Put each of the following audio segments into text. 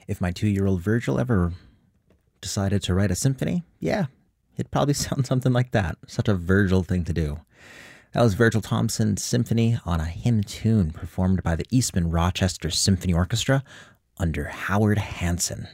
If my 2-year-old Virgil ever decided to write a symphony, yeah, it'd probably sound something like that. Such a Virgil thing to do. That was Virgil Thomson's symphony on a hymn tune performed by the Eastman Rochester Symphony Orchestra under Howard Hanson.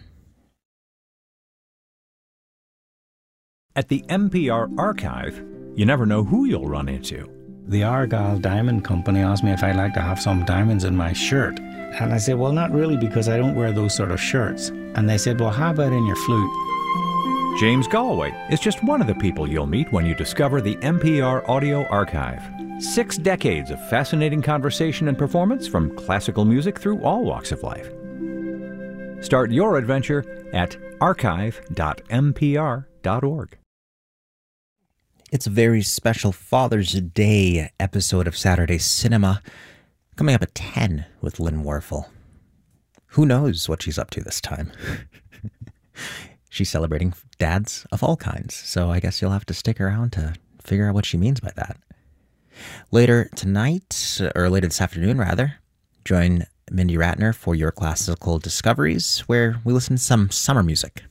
At the NPR Archive, you never know who you'll run into. The Argyle Diamond Company asked me if I'd like to have some diamonds in my shirt. And I said, well, not really, because I don't wear those sort of shirts. And they said, well, how about in your flute? James Galway is just one of the people you'll meet when you discover the NPR Audio Archive. 6 decades of fascinating conversation and performance from classical music through all walks of life. Start your adventure at archive.mpr.org. It's a very special Father's Day episode of Saturday Cinema, coming up at 10 with Lynn Warfel. Who knows what she's up to this time? She's celebrating dads of all kinds, so I guess you'll have to stick around to figure out what she means by that. Later tonight, or later this afternoon rather, join Mindy Ratner for your classical discoveries, where we listen to some summer music.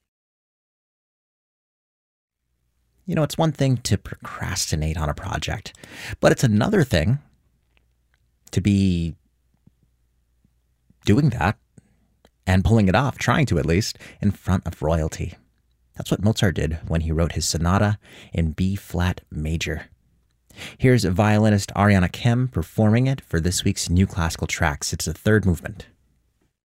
You know, it's one thing to procrastinate on a project, but it's another thing to be doing that and pulling it off, trying to at least, in front of royalty. That's what Mozart did when he wrote his sonata in B-flat major. Here's violinist Ariana Kim performing it for this week's New Classical Tracks. It's the third movement.